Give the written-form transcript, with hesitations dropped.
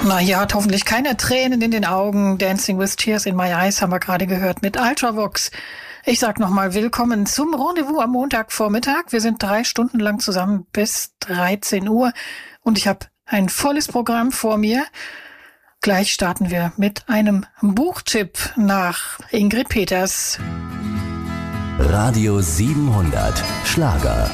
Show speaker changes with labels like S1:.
S1: Na, hier hat hoffentlich keine Tränen in den Augen. Dancing with Tears in My Eyes haben wir gerade gehört mit Ultravox. Ich sag nochmal willkommen zum Rendezvous am Montagvormittag. Wir sind 3 Stunden lang zusammen bis 13 Uhr und ich habe ein volles Programm vor mir. Gleich starten wir mit einem Buchtipp nach Ingrid Peters.
S2: Radio 700 Schlager.